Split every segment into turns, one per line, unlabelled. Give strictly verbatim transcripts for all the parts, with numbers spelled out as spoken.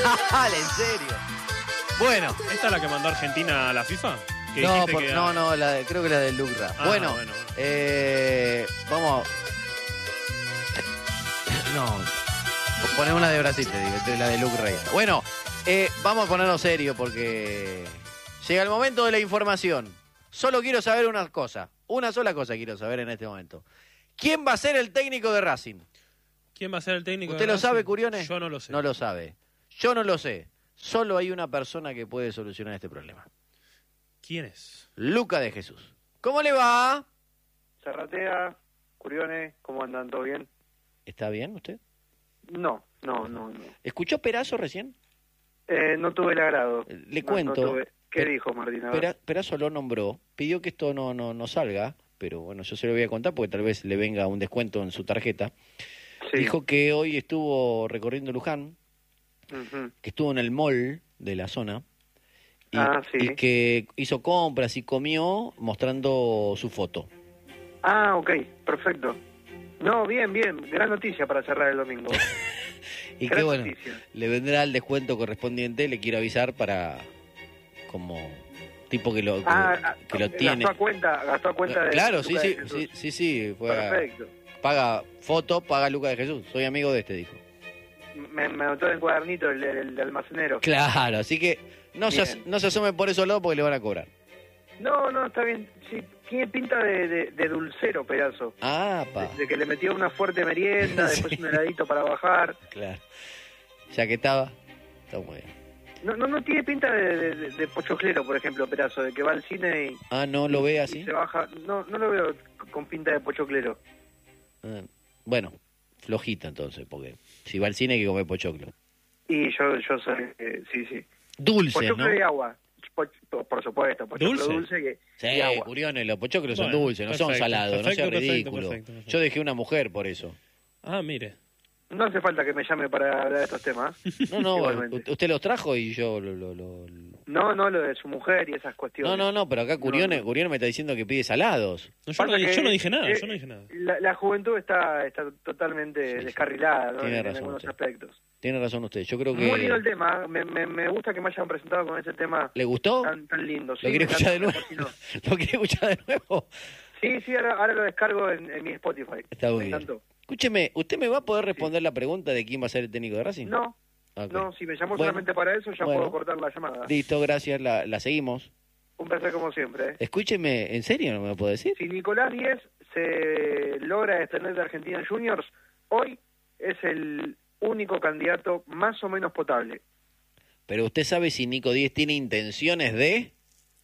Dale, en serio. Bueno.
¿Esta es la que mandó Argentina a la FIFA?
No, por, que... no, no, la de, creo que la de Luke Rap. Ah, bueno, bueno, eh, vamos. No, poné una de Brasil, te digo, la de Luke Rey. Bueno, eh, vamos a ponernos serio porque llega el momento de la información. Solo quiero saber una cosa, una sola cosa quiero saber en este momento. ¿Quién va a ser el técnico de Racing?
¿Quién va a ser el técnico de
Racing? ¿Usted lo sabe, Curione?
Yo no lo sé.
No lo sabe. Yo no lo sé. Solo hay una persona que puede solucionar este problema.
¿Quién es?
Luca de Jesús. ¿Cómo le va?
Zarratea, Curione, ¿cómo andan? ¿Todo bien?
¿Está bien usted?
No, no, no. no.
¿Escuchó Perazo recién?
Eh, no tuve el agrado.
Le
no,
cuento.
No tuve... ¿Qué dijo Martín?
Pera, Perazo lo nombró, pidió que esto no, no, no salga, pero bueno, yo se lo voy a contar porque tal vez le venga un descuento en su tarjeta. Sí. Dijo que hoy estuvo recorriendo Luján, uh-huh. que estuvo en el mall de la zona, y,
ah, sí.
y que hizo compras y comió mostrando su foto.
Ah, ok, perfecto. No, bien, bien, gran noticia para cerrar el domingo.
Y gran que bueno, noticia. Le vendrá el descuento correspondiente, le quiero avisar para... como tipo que lo que,
ah,
que lo tiene.
Gastó a cuenta, gastó a cuenta de
Claro, sí, sí, sí, sí, sí, fue
perfecto.
A, paga foto, paga Luca de Jesús. Soy amigo de este, dijo.
Me, me anotó en el cuadernito el, el, el almacenero.
Claro, así que no se, no se asome por esos lados porque le van a cobrar.
No, no, está bien. Sí, tiene pinta de, de, de dulcero, Perazo.
Ah, pa.
De, de que le metió una fuerte merienda, sí. Después un heladito para bajar.
Claro. Ya que estaba, está muy bien.
No, no, no tiene pinta de, de, de pochoclero, por ejemplo, Perazo, de que va al cine y...
Ah, ¿no lo ve así?
Y se baja. No, no lo veo con pinta de pochoclero.
Ah, bueno, flojita entonces, porque si va al cine hay que comer pochoclo.
Y yo, yo soy, eh, sí, sí.
Dulce,
pochoclo
¿no?
y agua. Por, por supuesto, pochoclo dulce, dulce y,
sí,
y agua.
Curiones, los pochoclos bueno, son dulces, no
perfecto,
son salados,
perfecto,
no sea
perfecto,
ridículo.
Perfecto, perfecto.
Yo dejé una mujer por eso.
Ah, mire.
No hace falta que me llame para hablar de estos temas.
No, no, usted los trajo y yo lo, lo, lo...
No, no, lo de su mujer y esas cuestiones.
No, no, no, pero acá Curione,
no, no.
Curione me está diciendo que pide salados.
No, yo, no,
que,
yo no dije nada,
eh,
yo no dije nada.
La, la juventud está, está totalmente sí, descarrilada, ¿no?
Tiene
en,
razón
en algunos
usted.
aspectos.
Tiene razón usted, yo creo que...
Muy lindo el tema, me, me, me gusta que me hayan presentado con ese tema.
¿Le gustó?
Tan, tan lindo. Sí,
¿Lo quiere escuchar de nuevo?
No.
¿Lo quiere escuchar de nuevo?
Sí, sí, ahora, ahora lo descargo en, en mi Spotify.
Está muy
me
bien.
encantó.
Escúcheme, ¿usted me va a poder responder sí. la pregunta de quién va a ser el técnico de Racing?
No, okay. no, si me llamó bueno, solamente para eso ya bueno, puedo cortar la llamada.
Listo, gracias, la, la seguimos.
Un placer como siempre. ¿eh?
Escúcheme, ¿en serio no me lo puedo decir?
Si Nicolás Díez se logra extender de Argentina Juniors, hoy es el único candidato más o menos potable.
Pero usted sabe si Nico Díez tiene intenciones de...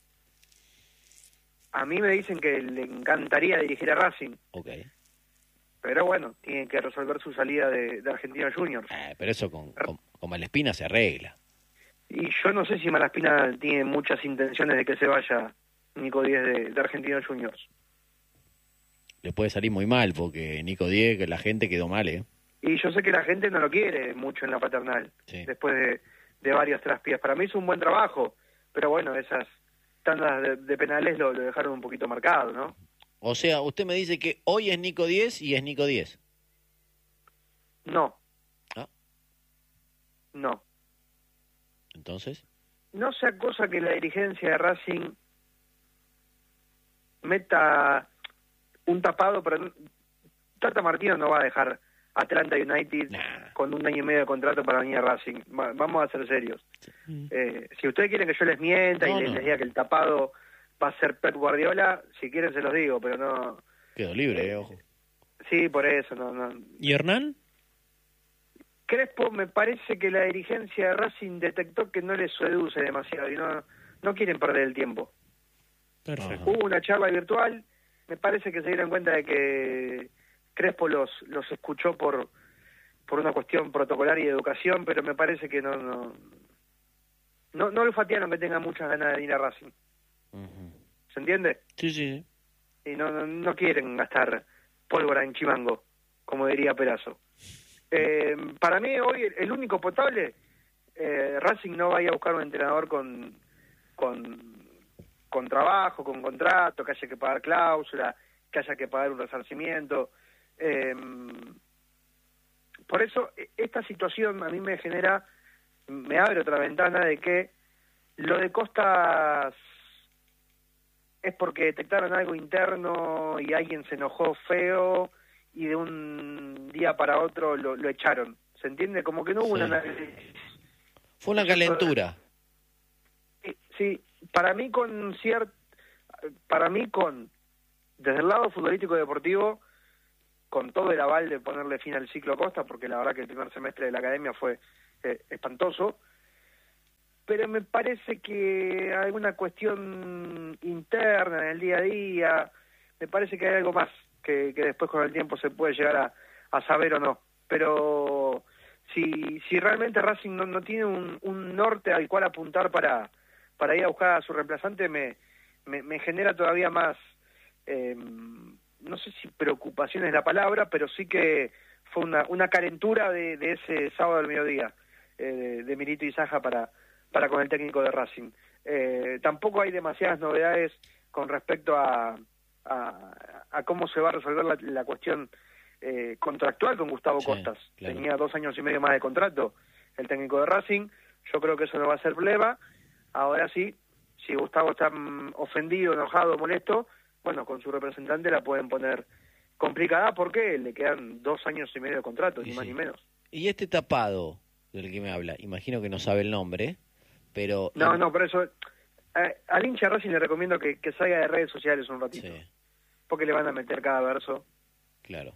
A mí me dicen que le encantaría dirigir a Racing.
Ok.
Pero bueno, tiene que resolver su salida de, de Argentina Juniors.
Eh, pero eso con, con, con Malespina se arregla.
Y yo no sé si Malespina tiene muchas intenciones de que se vaya Nico Díez de, de Argentina Juniors.
Le puede salir muy mal porque Nico Díez, que la gente quedó mal, ¿eh?
Y yo sé que la gente no lo quiere mucho en la paternal.
Sí.
Después de, de varios traspiés. Para mí es un buen trabajo, pero bueno, esas tandas de, de penales lo, lo dejaron un poquito marcado, ¿no?
O sea, usted me dice que hoy es Nico Díez y es Nico Díez.
No.
¿Ah?
No.
¿Entonces?
No sea cosa que la dirigencia de Racing meta un tapado, pero Tata Martino no va a dejar Atlanta United nah. con un año y medio de contrato para venir a Racing. Va, vamos a ser serios. Sí. Eh, si ustedes quieren que yo les mienta no, y les, no. les diga que el tapado va a ser Pep Guardiola, si quieren se los digo, pero no...
Quedó libre, eh, ojo.
Sí, por eso, no, no.
¿Y Hernán?
Crespo, me parece que la dirigencia de Racing detectó que no les seduce demasiado y no, no quieren perder el tiempo.
Perfecto.
Hubo una charla virtual, me parece que se dieron cuenta de que Crespo los, los escuchó por, por una cuestión protocolar y de educación, pero me parece que no, no, no, no lo fatearon que tenga muchas ganas de ir a Racing.
Uh-huh.
¿Se entiende?
Sí, sí.
Y no, no, no quieren gastar pólvora en chimango, como diría Perazo. Eh, para mí hoy el único potable, eh, Racing no vaya a buscar un entrenador con, con, con trabajo, con contrato, que haya que pagar cláusula, que haya que pagar un resarcimiento. Eh, por eso esta situación a mí me genera me abre otra ventana de que lo de Costas es porque detectaron algo interno y alguien se enojó feo y de un día para otro lo, lo echaron. ¿Se entiende? Como que no hubo
Sí.
una...
Fue una calentura.
Sí, sí, para mí con ciert... para mí con desde el lado futbolístico y deportivo, con todo el aval de ponerle fin al ciclo Costa, porque la verdad que el primer semestre de la academia fue eh, espantoso, pero me parece que hay una cuestión interna en el día a día, me parece que hay algo más que, que después con el tiempo se puede llegar a, a saber o no, pero si si realmente Racing no, no tiene un, un norte al cual apuntar para, para ir a buscar a su reemplazante, me, me, me genera todavía más, eh, no sé si preocupación es la palabra, pero sí que fue una, una calentura de, de ese sábado al mediodía, eh, de, de Milito y Saja para, para con el técnico de Racing. Eh, tampoco hay demasiadas novedades con respecto a, a, a cómo se va a resolver la, la cuestión eh, contractual con Gustavo
Sí,
Costas.
claro.
Tenía dos años y medio más de contrato el técnico de Racing. Yo creo que eso no va a ser problema. Ahora sí, si Gustavo está mm, ofendido, enojado, molesto, bueno, con su representante la pueden poner complicada porque le quedan dos años y medio de contrato,
Y
ni más
sí.
ni menos.
Y este tapado del que me habla, imagino que no sabe el nombre, pero...
No, no, por eso eh, al hincha Racing le recomiendo que, que salga de redes sociales un ratito,
Sí,
porque le van a meter cada verso.
claro.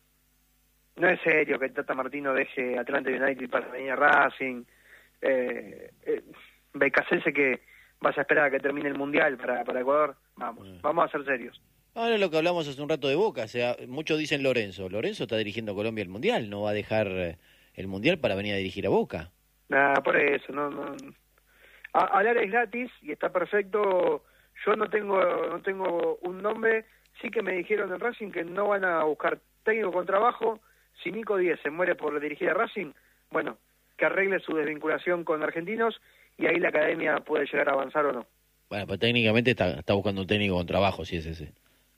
No es serio que Tata Martino deje Atlanta United para venir a Racing. Eh, eh, Becasese que vas a esperar a que termine el Mundial para, para Ecuador. Vamos,
Mm.
vamos a ser serios.
Ahora lo que hablamos hace un rato de Boca, o sea, muchos dicen Lorenzo. Lorenzo está dirigiendo a Colombia el Mundial, no va a dejar eh, el Mundial para venir a dirigir a Boca.
Nada, por eso, no, no. A- hablar es gratis y está perfecto. Yo no tengo, no tengo un nombre. Sí que me dijeron en Racing que no van a buscar técnico con trabajo. Si Nico Díez se muere por dirigir a Racing, bueno, que arregle su desvinculación con Argentinos y ahí la academia puede llegar a avanzar o no.
Bueno, pues técnicamente está, está buscando un técnico con trabajo, si es ese.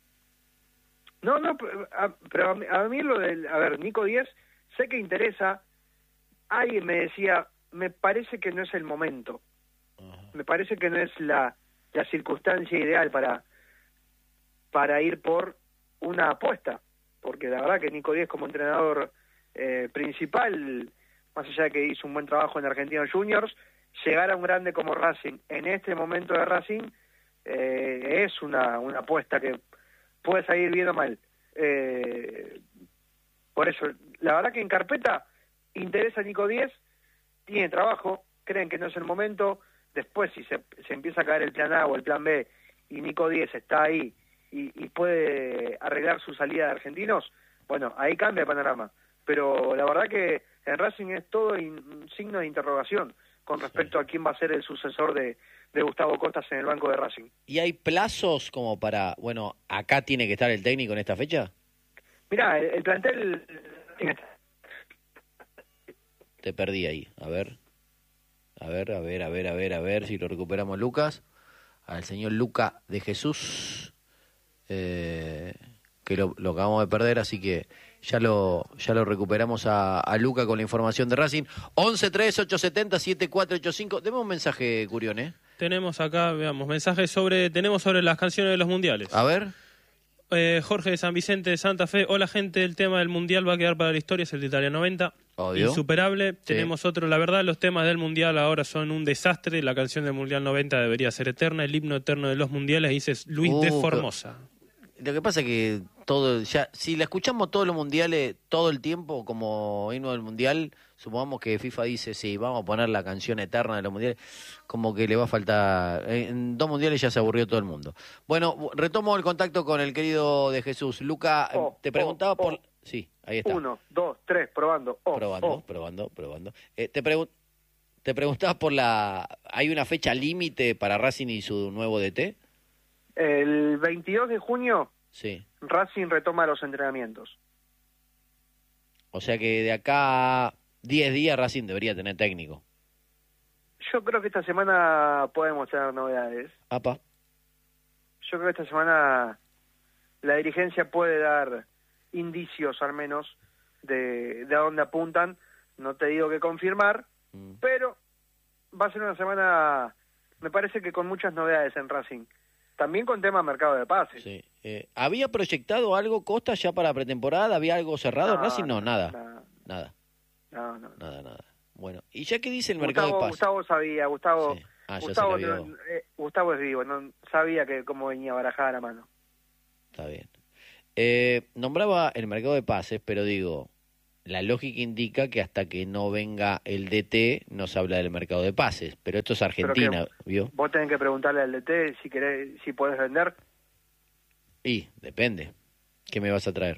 No, no, pero a, pero a mí, a mí lo del... A ver, Nico Díez, sé que interesa. Alguien me decía, me parece que no es el momento.
Ajá.
Me parece que no es la, la circunstancia ideal para, para ir por una apuesta. Porque la verdad que Nico Díez como entrenador eh, principal, más allá de que hizo un buen trabajo en Argentinos Juniors, llegar a un grande como Racing en este momento de Racing eh, es una, una apuesta que puede salir bien o mal. Eh, por eso, la verdad que en carpeta interesa a Nico Díez, tiene trabajo, creen que no es el momento, después si se, se empieza a caer el plan A o el plan B y Nico Díez está ahí y, y puede arreglar su salida de Argentinos, bueno, ahí cambia el panorama. Pero la verdad que en Racing es todo in- un signo de interrogación con respecto a quién va a ser el sucesor de, de Gustavo Costas en el banco de Racing.
¿Y hay plazos como para, bueno, acá tiene que estar el técnico en esta fecha?
Mirá, el, el plantel...
Te perdí ahí, a ver. A ver, a ver, a ver, a ver, a ver si lo recuperamos, Lucas. Al señor Luca de Jesús, eh, que lo, lo acabamos de perder, así que ya lo ya lo recuperamos a, a Luca con la información de Racing. once tres ocho siete cero siete cuatro ocho cinco. Deme un mensaje, Curión, ¿eh?
Tenemos acá, veamos, mensajes sobre, tenemos sobre las canciones de los mundiales.
A ver.
Eh, Jorge de San Vicente de Santa Fe. Hola gente, el tema del mundial va a quedar para la historia, es el de Italia noventa.
Obvio.
Insuperable. Tenemos otro, la verdad los temas del mundial ahora son un desastre. La canción del mundial noventa debería ser eterna. El himno eterno de los mundiales, dice Luis
Uh,
de
qué-
Formosa.
Lo que pasa es que todo, ya, si la escuchamos todos los mundiales, todo el tiempo como himno del mundial, supongamos que FIFA dice, sí, vamos a poner la canción eterna de los mundiales, como que le va a faltar, en dos mundiales ya se aburrió todo el mundo. Bueno, retomo el contacto con el querido de Jesús. Luca, eh,
Oh,
te preguntaba
oh,
por...
oh.
Sí, ahí está.
Uno, dos, tres, probando. Oh,
probando,
oh.
probando, probando. Eh, te, pregun- te preguntaba por la... ¿Hay una fecha límite para Racing y su nuevo D T?
El veintidós de junio,
Sí.
Racing retoma los entrenamientos.
O sea que de acá a diez días Racing debería tener técnico.
Yo creo que esta semana podemos tener novedades.
Apa.
Yo creo que esta semana la dirigencia puede dar indicios al menos de, de a dónde apuntan. No te digo que confirmar,
Mm.
pero va a ser una semana, me parece que con muchas novedades en Racing. También con tema mercado de pases.
Sí. Eh, ¿Había proyectado algo Costa ya para pretemporada? ¿Había algo cerrado?
No,
Racing no,
no,
nada.
no.
Nada.
No, no.
Nada, nada. Bueno, y ya que dice el mercado
Gustavo,
de pases.
Gustavo sabía, Gustavo,
Sí. Ah, ya
Gustavo,
se lo vio.
no, eh, Gustavo es vivo, no sabía que cómo venía barajada la mano.
Está bien. Eh, nombraba el mercado de pases, pero digo, la lógica indica que hasta que no venga el D T no se habla del mercado de pases, pero esto es Argentina, ¿vio?
Vos tenés que preguntarle al D T si querés, si podés vender.
Y depende. ¿Qué me vas a traer?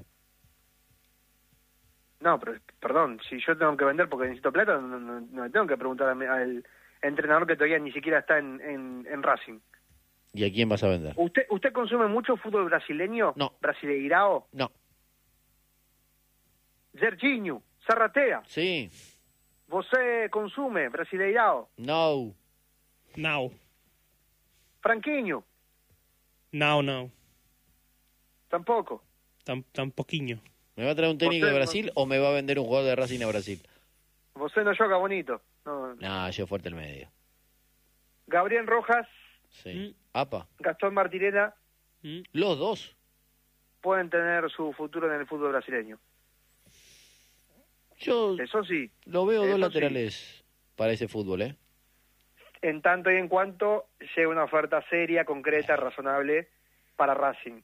No, pero perdón, si yo tengo que vender porque necesito plata, no, no, no le tengo que preguntar a mi- al entrenador que todavía ni siquiera está en, en, en Racing.
¿Y a quién vas a vender?
¿Usted usted consume mucho fútbol brasileño?
No.
¿Brasileirao?
No.
Serginho, Zarratea.
Sí.
¿Você consume Brasileirao?
No.
Now.
Franquinho,
Now, now.
tampoco.
Tan, tan poquinho.
¿Me va a traer un técnico de
Usted-
Brasil o me va a vender un jugador de Racing a Brasil?
¿Você no joga bonito? No.
No, yo fuerte el medio.
Gabriel Rojas,
Sí. Apa.
Gastón Martirena
¿Mm?
Los dos.
pueden tener su futuro en el fútbol brasileño.
Yo
Eso sí,
lo veo dos
eso sí.
laterales para ese fútbol, ¿eh?
en tanto y en cuanto llegue una oferta seria, concreta, razonable para Racing.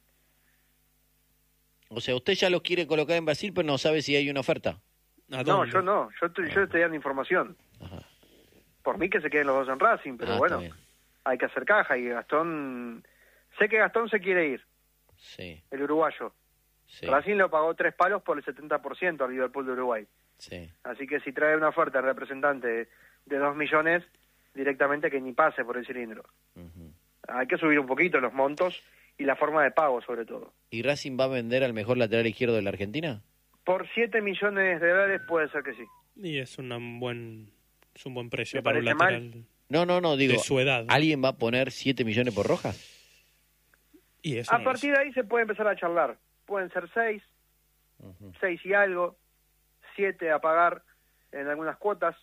O sea, usted ya los quiere colocar en Brasil, pero no sabe si hay una oferta.
¿A
No,
dónde?
yo no, yo estoy, yo estoy dando información.
Ajá.
Por mí que se queden los dos en Racing, pero
Ah,
bueno,
está bien.
hay que hacer caja y Gastón, sé que Gastón se quiere ir,
Sí,
el uruguayo.
sí,
Racing lo pagó tres palos por el setenta por ciento al Liverpool de Uruguay.
sí.
Así que si trae una oferta de representante de dos millones, directamente que ni pase por el cilindro.
Ujú.
Hay que subir un poquito los montos y la forma de pago sobre todo.
¿Y Racing va a vender al mejor lateral izquierdo de la Argentina?
Por siete millones de dólares puede ser que sí.
Y es, una buen, es un buen precio
¿Le
para un
parece mal?
lateral
No, no, no, digo,
de su edad.
¿alguien va a poner siete millones por Rojas?
Y eso
A
no
partir
lo
de ahí se puede empezar a charlar. Pueden ser seis,
Ujú.
seis y algo, siete a pagar en algunas cuotas,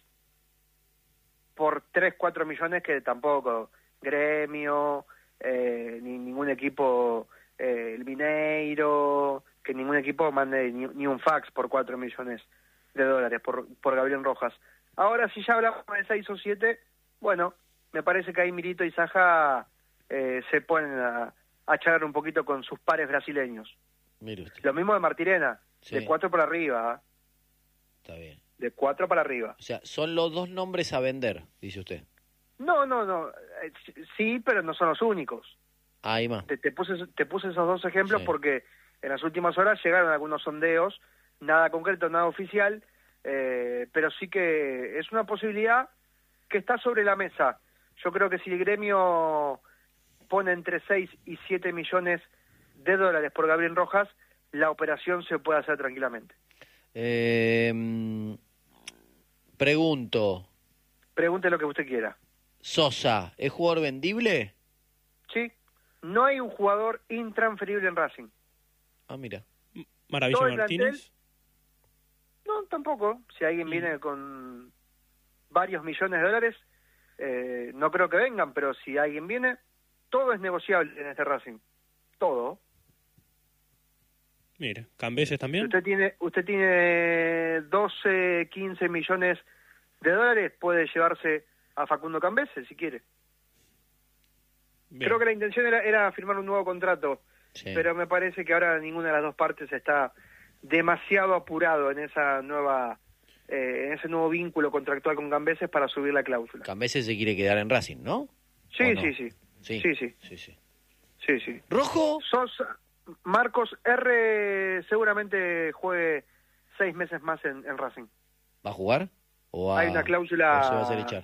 por tres, cuatro millones que tampoco, Gremio, eh, ni ningún equipo, eh, el Mineiro, que ningún equipo mande ni, ni un fax por cuatro millones de dólares por, por Gabriel Rojas. Ahora, si ya hablamos de seis o siete, bueno, me parece que ahí Milito y Saja eh, se ponen a, a charlar un poquito con sus pares brasileños.
Mire usted,
Lo mismo de Martirena,
Sí.
de cuatro para arriba, ¿ah?
está bien.
De cuatro para arriba.
O sea, son los dos nombres a vender, dice usted.
No, no, no. eh, Sí, pero no son los únicos.
Ahí más.
Te, te puse te puse esos dos ejemplos
Sí.
porque en las últimas horas llegaron algunos sondeos, nada concreto, nada oficial, eh, pero sí que es una posibilidad que está sobre la mesa. Yo creo que si el Gremio pone entre seis y siete millones de dólares por Gabriel Rojas, la operación se puede hacer tranquilamente.
Eh, mm, pregunto,
Pregunte lo que usted quiera.
¿Sosa es jugador vendible?
Sí, no hay un jugador intransferible en Racing.
Ah, mira.
Maravilla
todo el
Martínez.
No, tampoco. Si alguien
Mm.
viene con varios millones de dólares, eh, no creo que vengan, pero si alguien viene, todo es negociable en este Racing. Todo.
Mira, Cambeses también.
Usted tiene, usted tiene doce, quince millones de dólares, puede llevarse a Facundo Cambese si quiere.
Bien.
Creo que la intención era, era firmar un nuevo contrato,
Sí.
pero me parece que ahora ninguna de las dos partes está demasiado apurado en esa nueva, eh, en ese nuevo vínculo contractual con Cambeses para subir la cláusula.
Cambeses se quiere quedar en Racing, ¿no?
Sí,
¿O no?
sí, sí,
Sí,
Sí, sí.
sí, sí.
sí, sí.
¿Rojo?
Sosa, Marcos R seguramente juegue seis meses más en, en Racing.
¿Va a jugar? ¿O va,
Hay una cláusula-
o se va a hacer echar?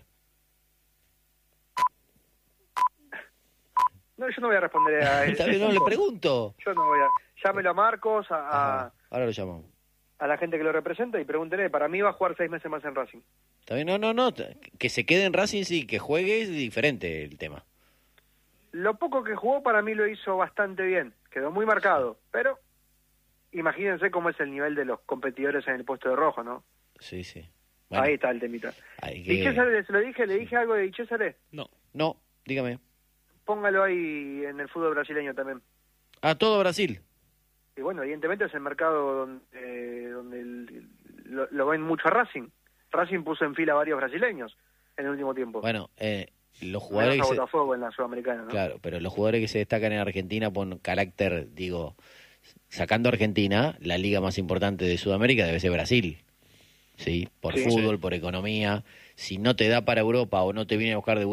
No, yo no voy a responder a
Está
eso.
bien, no le pregunto.
Yo no voy a... Llámelo a Marcos, a, a,
Ajá, ahora lo llamamos.
a la gente que lo representa y pregúntenle. Para mí va a jugar seis meses más en Racing.
Está bien, no, no, no. t- Que se quede en Racing, sí, que juegue es diferente el tema.
Lo poco que jugó para mí lo hizo bastante bien. Quedó muy marcado. Pero imagínense cómo es el nivel de los competidores en el puesto de rojo, ¿no?
Sí, sí. Bueno,
ahí está el temita.
hay que-
¿Y César, se lo dije? ¿Le dije algo de César?
No.
No, dígame.
Póngalo ahí en el fútbol brasileño también.
A todo Brasil.
Y bueno, evidentemente es el mercado donde, eh, donde el- lo, lo ven mucho a Racing. Racing puso en fila a varios brasileños en el último tiempo.
Bueno, eh, los
Menos
jugadores
a
que se...
Botafogo en la Sudamericana, ¿no?
Claro, pero los jugadores que se destacan en Argentina por carácter, digo, sacando a Argentina, la liga más importante de Sudamérica debe ser Brasil. ¿Sí? Por
Sí,
fútbol, por economía. Si no te da para Europa o no te viene a buscar de